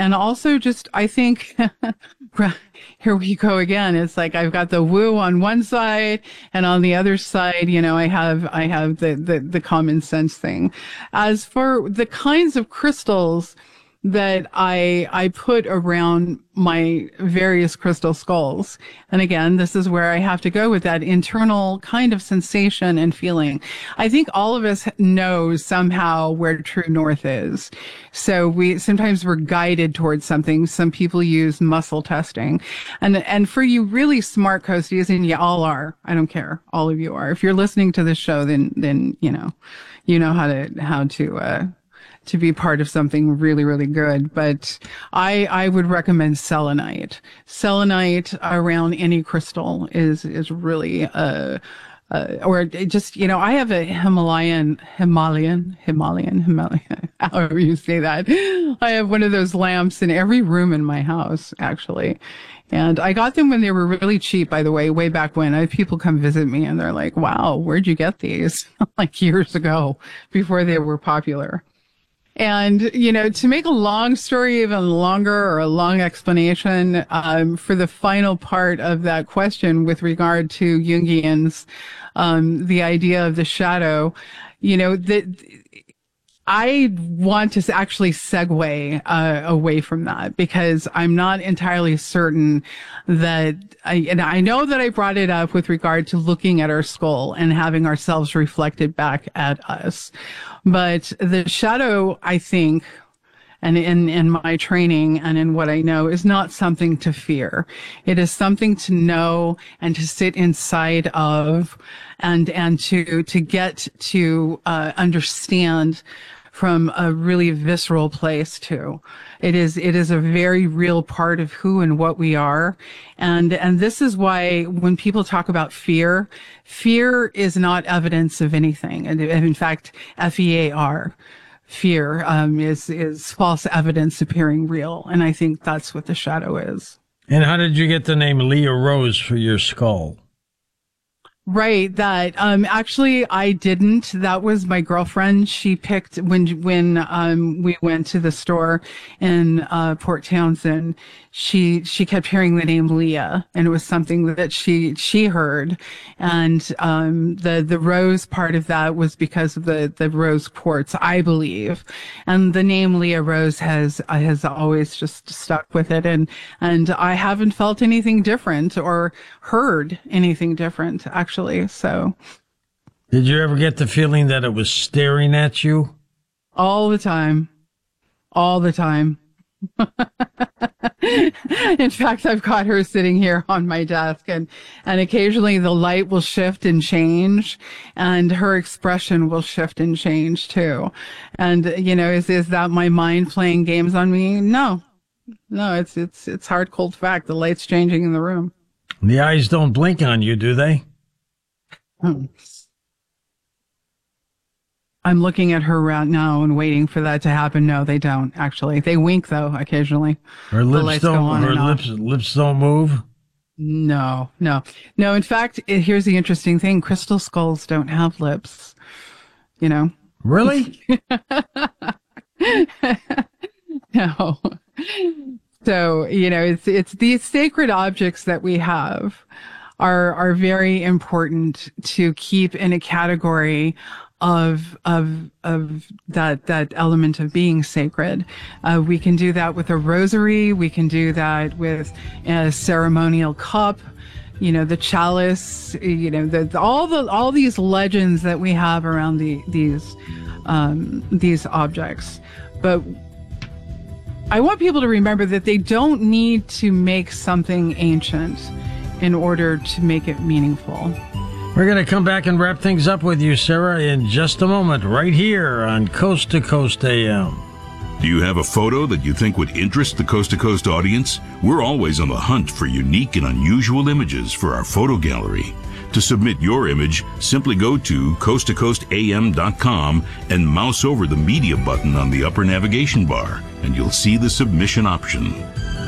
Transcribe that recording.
and also just, I think, here we go again. It's like I've got the woo on one side, and on the other side, I have the common sense thing. As for the kinds of crystals that I put around my various crystal skulls. And again, this is where I have to go with that internal kind of sensation and feeling. I think all of us know somehow where true north is. So sometimes we're guided towards something. Some people use muscle testing. And for you really smart coasties, and you all are, I don't care, all of you are. If you're listening to this show, then you know how to be part of something really, really good. But I would recommend selenite. Selenite around any crystal is really, or just, I have a Himalayan, however you say that. I have one of those lamps in every room in my house, actually. And I got them when they were really cheap, by the way, way back when. I have people come visit me and they're like, wow, where'd you get these? Like years ago, before they were popular. And, to make a long story even longer, or a long explanation, for the final part of that question with regard to Jungians, the idea of the shadow, I want to actually segue away from that, because I'm not entirely certain that I know that I brought it up with regard to looking at our skull and having ourselves reflected back at us. But the shadow, I think, and in my training and in what I know, is not something to fear. It is something to know and to sit inside of, and to get to understand from a really visceral place too. It is a very real part of who and what we are. And this is why when people talk about fear is not evidence of anything. And in fact, FEAR, fear, is false evidence appearing real. And I think that's what the shadow is. And how did you get the name Leah Rose for your skull? Right. That, actually I didn't. That was my girlfriend. She picked when we went to the store in, Port Townsend. She kept hearing the name Leah, and it was something that she heard. And, the rose part of that was because of the rose quartz, I believe. And the name Leah Rose has always just stuck with it. And I haven't felt anything different or heard anything different, actually. So, did you ever get the feeling that it was staring at you? All the time. In fact, I've got her sitting here on my desk, and occasionally the light will shift and change, and her expression will shift and change too. And, is that my mind playing games on me? No, it's hard, cold fact. The light's changing in the room. The eyes don't blink on you, do they? I'm looking at her right now and waiting for that to happen. No, they don't, actually. They wink, though, occasionally. Her lips don't move? No. In fact, here's the interesting thing. Crystal skulls don't have lips, Really? No. So, it's these sacred objects that we have are very important to keep in a category of that element of being sacred. We can do that with a rosary. We can do that with a ceremonial cup, the chalice, all these legends that we have around these objects. But I want people to remember that they don't need to make something ancient in order to make it meaningful. We're going to come back and wrap things up with you, Sarah, in just a moment, right here on Coast to Coast AM. Do you have a photo that you think would interest the Coast to Coast audience? We're always on the hunt for unique and unusual images for our photo gallery. To submit your image, simply go to coasttocoastam.com and mouse over the media button on the upper navigation bar, and you'll see the submission option.